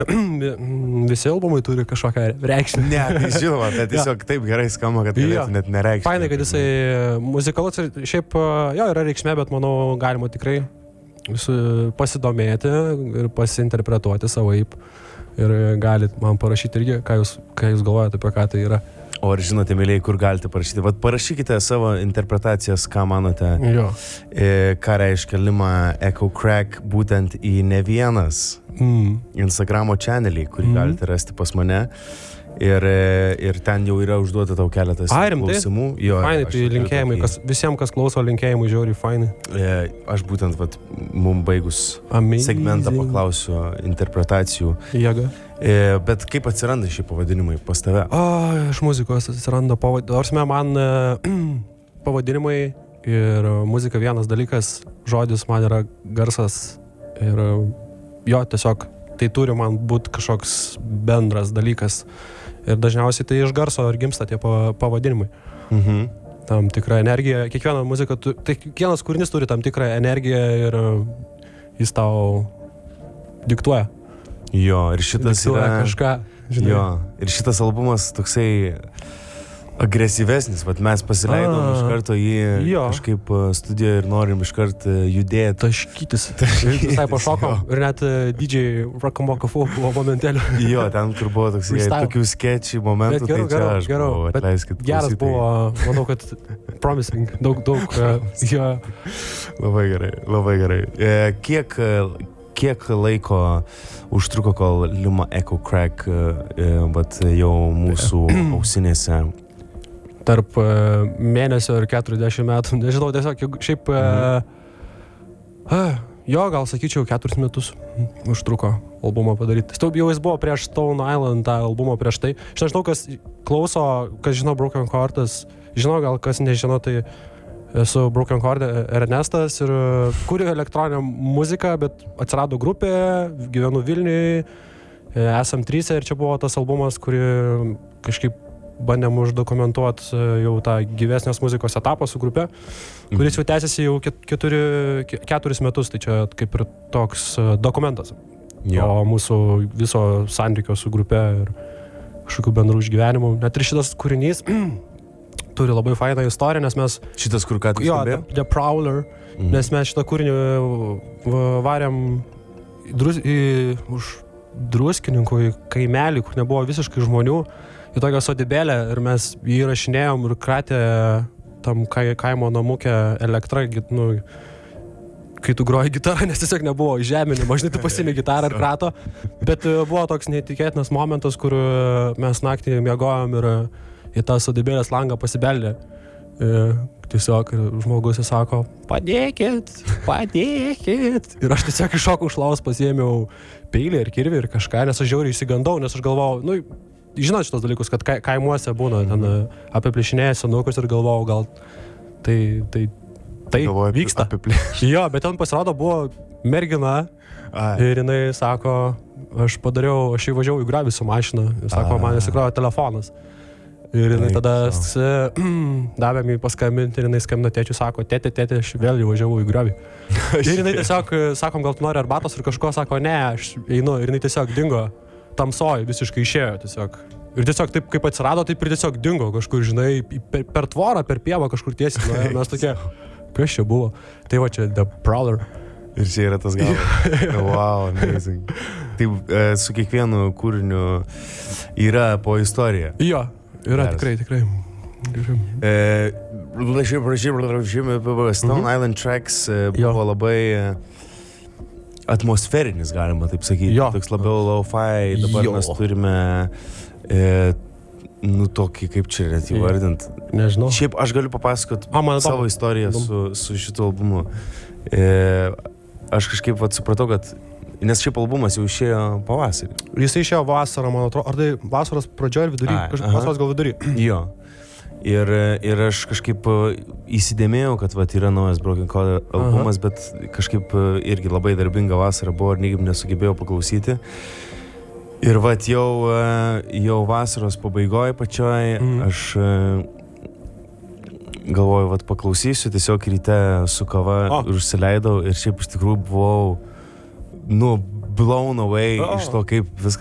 visi albumai turi kažkokią reikšmę. Ne, tai žinoma, bet tiesiog taip gerai skamba, kad galėtų net nereikšti. Fainai, kad jisai muzikalus ir šiaip jo yra reikšmė, bet manau galima tikrai pasidomėti ir pasinterpretuoti savaip. Ir galit man parašyti irgi, ką jūs galvojate apie ką tai yra. O ar žinote, mėlyjei, kur galite parašyti? Vat parašykite savo interpretacijas, ką manote, ką reiškia Lima Echo Crack būtent į Ne Vienas Instagramo channelį, kurį galite rasti pas mane. Ir ten jau yra užduota tau keletas klausimų. Fainai, tai linkėjimai, visiems, kas klauso, linkėjimai žiauriai fainai. Aš būtent mum baigus segmentą paklausiu interpretacijų. Jėga. Bet kaip atsiranda šie pavadinimai pas tave? Iš muzikos atsiranda pavadinimai. Man pavadinimai ir muzika vienas dalykas, žodis man yra garsas ir jo, tiesiog tai turi man būti kažkoks bendras dalykas. Ir dažniausiai tai iš garso ir gimsta tie pavadinimai. Tam tikrą energiją, kiekviena muzika, tai kiekvienas kūrinys turi tam tikrą energiją ir jis tau diktuoja. Jo, ir šitas diktuoja yra kažką, žinai. Jo, ir šitas albumas toksai agresyvesnis, vat mes pasileidom iš karto jį kažkaip studijoje ir norim iš karto judėti. Taškytis. Visai pašokom. Ir net DJ Rockamokafu buvo momentėlių. Jo, ten, kur buvo tokių sketchy momentų, tai čia aš buvau, atleiskit. Geras buvo, manau, kad promising, daug, jo. Labai gerai. Kiek laiko užtruko, kol Lima Echo Crack jau mūsų ausinėse? Tarp mėnesio ir 40 metų, nežinau, tiesiog šiaip jo, gal sakyčiau 4 metus užtruko albumą padaryti. Jau jis buvo prieš Stone Island, tą albumą prieš tai. Aš nežinau, kas klauso, kas žino Broken Heartas, žino, gal kas nežino, tai esu Broken Heart Ernestas ir kuriu elektroninę muziką, bet atsirado grupė, gyvenu Vilniuje, esam 3 ir čia buvo tas albumas, kurį kažkaip bandėm uždokumentuoti jau tą gyvesnės muzikos etapą su grupe, kuris jau tęsiasi jau 4 metus, tai čia kaip ir toks dokumentas. O mūsų viso santykio su grupe ir kažkokių bendrų išgyvenimų. Net ir šitas kūrinys turi labai fainą istoriją, nes mes... Šitas, kur ką tu skambėjo? The Prowler, nes mes šitą kūrinį varėm už Druskininkų į kaimelį, kur nebuvo visiškai žmonių, į tokią sodybėlę ir mes jį įrašinėjom ir kratė tam kaimo namukė elektra, kai tu groji gitarą, nes tiesiog nebuvo žeminimo, žinai, tu pasiimi gitarą ir krato, bet buvo toks neįtikėtinas momentas, kur mes naktį miegojom ir į tą sodybėlės langą pasibeldė. Tiesiog žmogus sako, padėkit. Ir aš tiesiog iš šoko užlaus pasiėmiau peilį ir kirvį ir kažką, nes aš žiauriai įsigandau, nes aš galvojau, žinot šitos dalykus, kad kaimuose būna ten apiplėšinėja senukus ir galvojau, gal tai vyksta. Jo, bet ten pasirodo buvo mergina ir jinai sako, aš įvažiavau į gravį su mašiną ir sako, man įsikrojo telefonas. Ir jinai tada davė jį paskambinti ir jinai skambino tėčiui, sako, tėtė, aš vėl įvažiavau į gravį. Ir jinai tiesiog, sakom, gal tu nori arbatos ir kažko, sako, ne, aš einu ir jinai tiesiog dingo. Tamsoj visiškai išėjo tiesiog. Ir tiesiog taip, kaip atsirado, taip ir tiesiog dingo kažkur, žinai, per tvorą, per pievą kažkur tiesiai. Ir mes tokie, kas čia buvo? Tai va čia The Prowler. Ir čia yra tas galas. Wow, amazing. Taip, su kiekvienu kūriniu yra po istoriją. Jo, yra tikrai. Stone Island Tracks buvo labai... atmosferinis, galima taip sakyti. Toks labiau lo-fi. Dabar mes turime tokį, kaip čia net įvardint. Nežinau. Šiaip aš galiu papasakot savo istoriją su šitu albumu. Aš kažkaip supratau, kad nes šiaip albumas jau išėjo pavasarį. Jisai išėjo vasarą, man atrodo. Ar tai vasaros pradžioje ir vidury? Vasaros gal vidury. Jo. Ir aš kažkaip įsidėmėjau, kad yra naujas Broken Heart albumas, bet kažkaip irgi labai darbinga vasara buvo ir niekaip nesugebėjau paklausyti. Ir jau vasaros pabaigoje pačioj aš galvoju, paklausysiu, tiesiog ryte su kava ir užsileidau ir šiaip iš tikrųjų buvau, blown away iš to, kaip viskas